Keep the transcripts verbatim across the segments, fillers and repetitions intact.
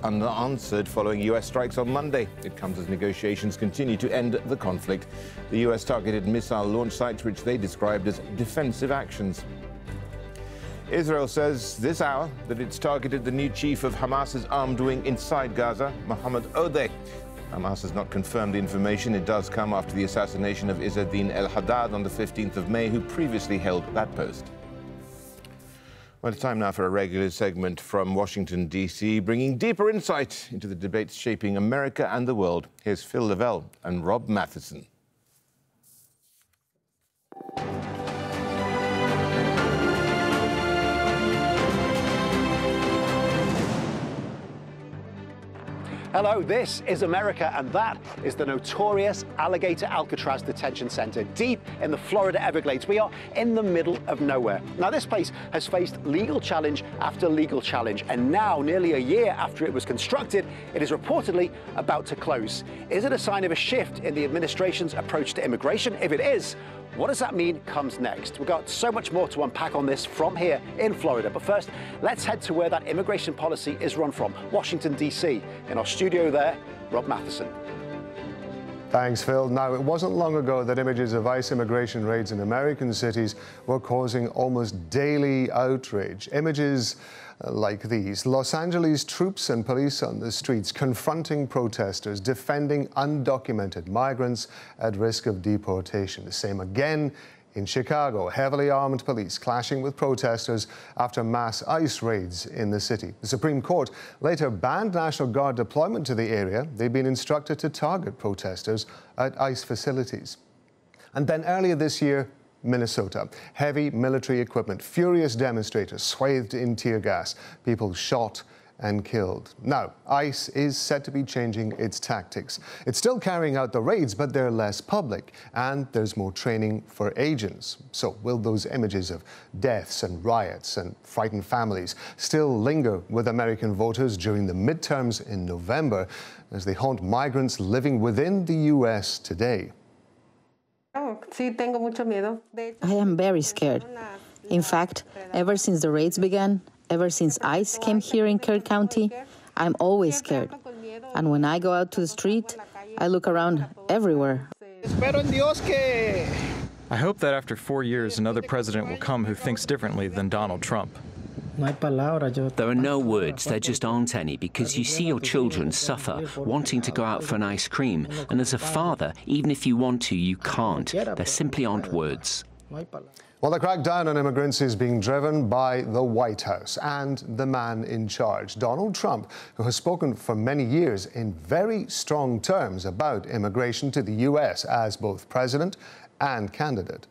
unanswered following U S strikes on Monday. It comes as negotiations continue to end the conflict. The U S targeted missile launch sites, which they described as defensive actions. Israel says this hour that it's targeted the new chief of Hamas's armed wing inside Gaza, Mohammed Odeh. Hamas has not confirmed the information. It does come after the assassination of Izzadin el-Haddad on the fifteenth of May, who previously held that post. Well, it's time now for a regular segment from Washington, D C, bringing deeper insight into the debates shaping America and the world. Here's Phil Lavelle and Rob Matheson. Hello, this is America, and that is the notorious Alligator Alcatraz Detention Center, deep in the Florida Everglades. We are in the middle of nowhere. Now, this place has faced legal challenge after legal challenge, and now, nearly a year after it was constructed, it is reportedly about to close. Is it a sign of a shift in the administration's approach to immigration? If it is, what does that mean comes next? We've got so much more to unpack on this from here in Florida. But first, let's head to where that immigration policy is run from, Washington, D C. In our studio there, Rob Matheson. Thanks, Phil. Now, it wasn't long ago that images of ICE immigration raids in American cities were causing almost daily outrage. Images like these. Los Angeles troops and police on the streets confronting protesters, defending undocumented migrants at risk of deportation. The same again in Chicago. Heavily armed police clashing with protesters after mass ICE raids in the city. The Supreme Court later banned National Guard deployment to the area. They've been instructed to target protesters at ICE facilities. And then earlier this year, Minnesota. Heavy military equipment, furious demonstrators swathed in tear gas, people shot and killed. Now, ICE is said to be changing its tactics. It's still carrying out the raids, but they're less public, and there's more training for agents. So will those images of deaths and riots and frightened families still linger with American voters during the midterms in November as they haunt migrants living within the U S today? I am very scared. In fact, ever since the raids began, ever since ICE came here in Kerr County, I'm always scared. And when I go out to the street, I look around everywhere. I hope that after four years, another president will come who thinks differently than Donald Trump. There are no words, there just aren't any, because you see your children suffer, wanting to go out for an ice cream, and as a father, even if you want to, you can't. There simply aren't words. Well, the crackdown on immigrants is being driven by the White House and the man in charge, Donald Trump, who has spoken for many years in very strong terms about immigration to the U S as both president and candidate.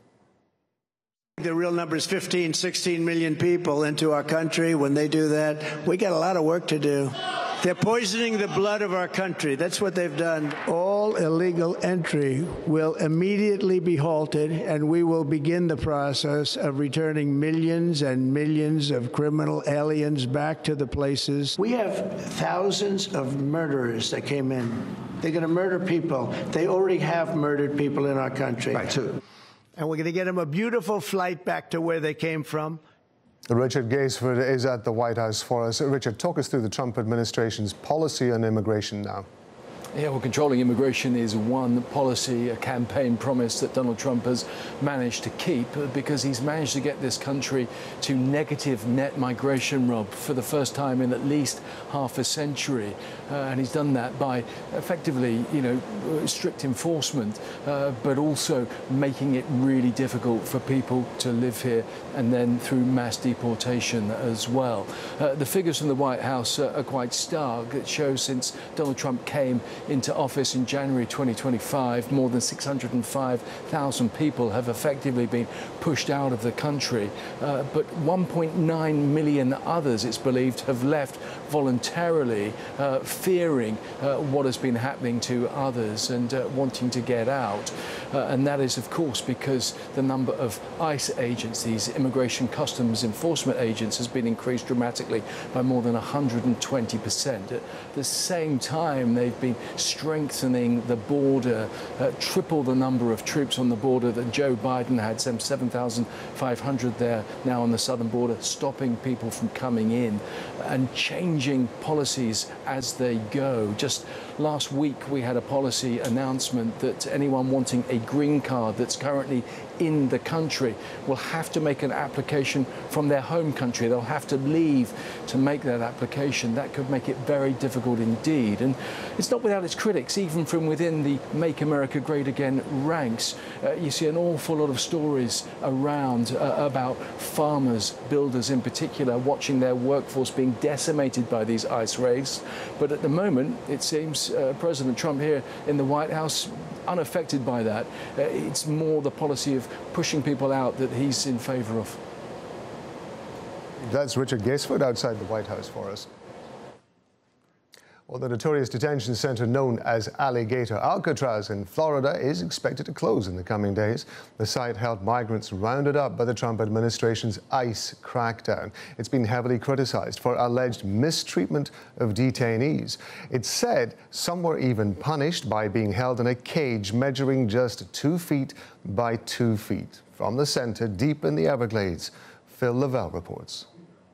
The real number is fifteen, sixteen million people into our country. When they do that, we got a lot of work to do. They're poisoning the blood of our country. That's what they've done. All illegal entry will immediately be halted, and we will begin the process of returning millions and millions of criminal aliens back to the places. We have thousands of murderers that came in. They're going to murder people. They already have murdered people in our country. Right, too. And we're going to get them a beautiful flight back to where they came from. Richard Gaisford is at the White House for us. Richard, talk us through the Trump administration's policy on immigration now. Yeah, well, controlling immigration is one policy, a campaign promise that Donald Trump has managed to keep because he's managed to get this country to negative net migration, Rob, for the first time in at least half a century. Uh, and he's done that by effectively, you know, strict enforcement, uh, but also making it really difficult for people to live here and then through mass deportation as well. Uh, the figures from the White House uh, are quite stark. It shows since Donald Trump came into office in January twenty twenty-five, more than six hundred five thousand people have effectively been pushed out of the country. Uh, but one point nine million others, it's believed, have left voluntarily, uh, fearing uh, what has been happening to others and uh, wanting to get out. Uh, and that is, of course, because the number of ICE agents, these Immigration Customs Enforcement agents, has been increased dramatically by more than one hundred twenty percent. At the same time, they've been strengthening the border, uh, triple the number of troops on the border that Joe Biden had, some seven thousand five hundred there now on the southern border, stopping people from coming in and changing policies as they go. Just last week, we had a policy announcement that anyone wanting a green card that's currently in the country will have to make an application from their home country. They'll have to leave to make that application. That could make it very difficult indeed. And it's not without its critics, even from within the Make America Great Again ranks. Uh, you see an awful lot of stories around uh, about farmers, builders in particular, watching their workforce being decimated by these ICE raids. But at the moment, it seems uh, President Trump here in the White House unaffected by that. Uh, it's more the policy of pushing people out that he's in favor of. That's Richard Gaisford outside the White House for us. Well, the notorious detention center known as Alligator Alcatraz in Florida is expected to close in the coming days. The site held migrants rounded up by the Trump administration's ICE crackdown. It's been heavily criticized for alleged mistreatment of detainees. It's said some were even punished by being held in a cage measuring just two feet by two feet. From the center, deep in the Everglades, Phil Lavelle reports.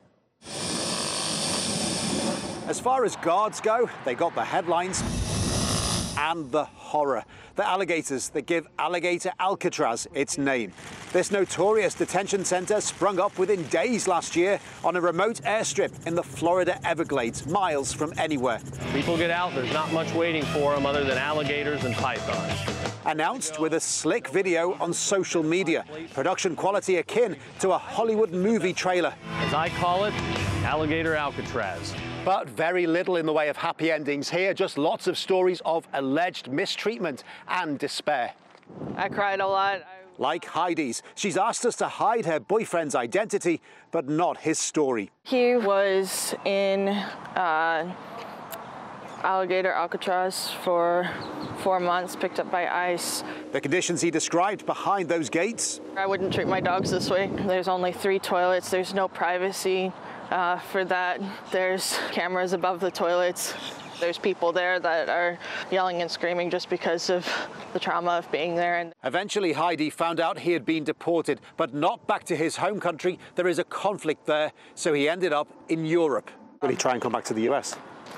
As far as guards go, they got the headlines and the horror. The alligators that give Alligator Alcatraz its name. This notorious detention center sprung up within days last year on a remote airstrip in the Florida Everglades, miles from anywhere. People get out, there's not much waiting for them other than alligators and pythons. Announced with a slick video on social media. Production quality akin to a Hollywood movie trailer. As I call it, Alligator Alcatraz. But very little in the way of happy endings here, just lots of stories of alleged mistreatment and despair. I cried a lot. Like Heidi's. She's asked us to hide her boyfriend's identity, but not his story. He was in uh, Alligator Alcatraz for four months, picked up by ICE. The conditions he described behind those gates. I wouldn't treat my dogs this way. There's only three toilets. There's no privacy. Uh, for that, there's cameras above the toilets. There's people there that are yelling and screaming just because of the trauma of being there. And eventually, Heidi found out he had been deported, but not back to his home country. There is a conflict there, so he ended up in Europe. Will he try and come back to the U S?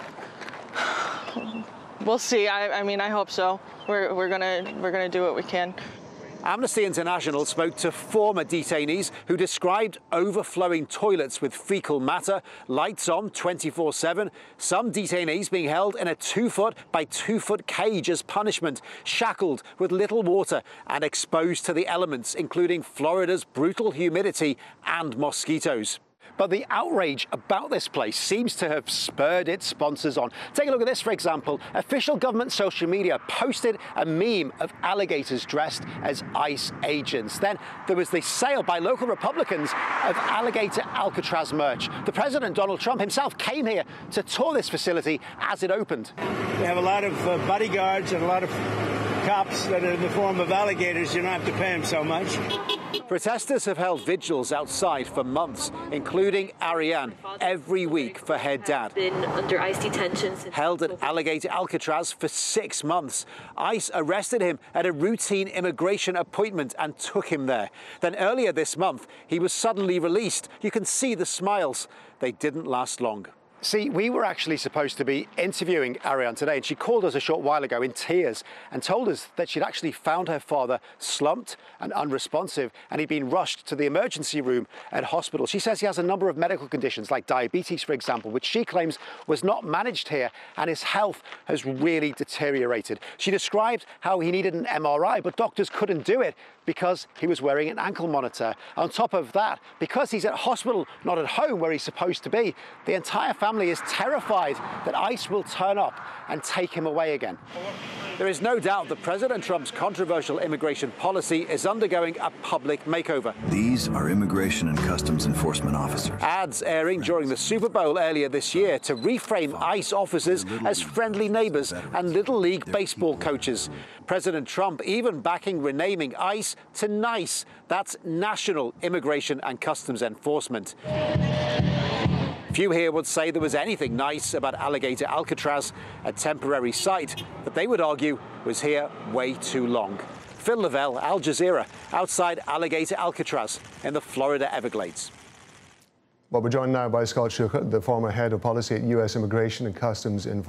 We'll see. I, I mean, I hope so. We're, we're gonna we're gonna do what we can. Amnesty International spoke to former detainees who described overflowing toilets with fecal matter, lights on twenty-four seven, some detainees being held in a two-foot by two-foot cage as punishment, shackled with little water and exposed to the elements, including Florida's brutal humidity and mosquitoes. But the outrage about this place seems to have spurred its sponsors on. Take a look at this, for example. Official government social media posted a meme of alligators dressed as ICE agents. Then there was the sale by local Republicans of Alligator Alcatraz merch. The President, Donald Trump, himself came here to tour this facility as it opened. We have a lot of uh, bodyguards and a lot of cops that are in the form of alligators. You don't have to pay them so much. Protesters have held vigils outside for months, including Ariane, every week for her dad. Been under ICE detention since held at Alligator Alcatraz for six months. ICE arrested him at a routine immigration appointment and took him there. Then earlier this month, he was suddenly released. You can see the smiles. They didn't last long. See, we were actually supposed to be interviewing Ariane today, and she called us a short while ago in tears and told us that she'd actually found her father slumped and unresponsive, and he'd been rushed to the emergency room at hospital. She says he has a number of medical conditions, like diabetes, for example, which she claims was not managed here, and his health has really deteriorated. She described how he needed an M R I, but doctors couldn't do it because he was wearing an ankle monitor. On top of that, because he's at hospital, not at home where he's supposed to be, the entire family is terrified that ICE will turn up and take him away again. There is no doubt that President Trump's controversial immigration policy is undergoing a public makeover. These are immigration and customs enforcement officers. Ads airing during the Super Bowl earlier this year to reframe ICE officers as friendly neighbors and Little League baseball coaches. President Trump even backing renaming ICE to NICE. That's National Immigration and Customs Enforcement. Few here would say there was anything nice about Alligator Alcatraz, a temporary site that they would argue was here way too long. Phil Lavelle, Al Jazeera, outside Alligator Alcatraz in the Florida Everglades. Well, we're joined now by Scott Schuchert, the former head of policy at U S Immigration and Customs Enforcement.